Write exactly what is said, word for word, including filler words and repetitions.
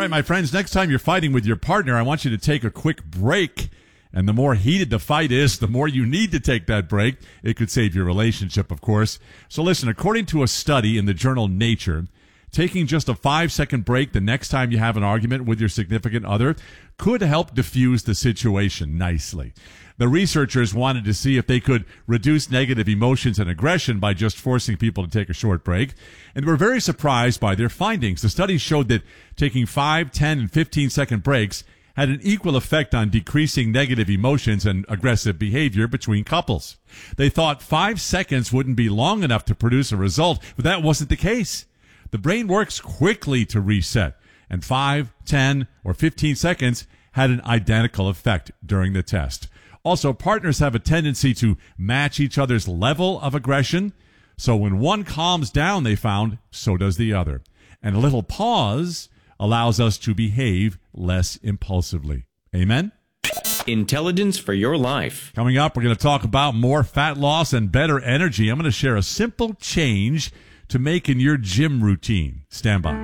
right, my friends, next time you're fighting with your partner, I want you to take a quick break. And the more heated the fight is, the more you need to take that break. It could save your relationship, of course. So listen, according to a study in the journal Nature, taking just a five-second break the next time you have an argument with your significant other could help diffuse the situation nicely. The researchers wanted to see if they could reduce negative emotions and aggression by just forcing people to take a short break, and were very surprised by their findings. The study showed that taking five, ten, and fifteen-second breaks had an equal effect on decreasing negative emotions and aggressive behavior between couples. They thought five seconds wouldn't be long enough to produce a result, but that wasn't the case. The brain works quickly to reset, and five, ten, or fifteen seconds had an identical effect during the test. Also, partners have a tendency to match each other's level of aggression, so when one calms down, they found, so does the other. And a little pause allows us to behave less impulsively. Amen? Intelligence for your life. Coming up, we're going to talk about more fat loss and better energy. I'm going to share a simple change to make in your gym routine. Stand by.